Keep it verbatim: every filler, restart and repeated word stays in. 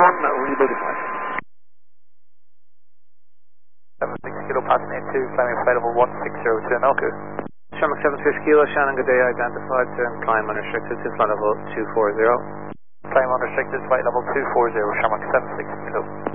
one, reloading line. seven six kilo passenger two, climbing flight level one six zero two, Elku. Shamrock seven six kilo, Shannon, good day, identified to climb unrestricted to flight level two four zero. Climb unrestricted, flight level two four zero, Shamrock seven six kilo.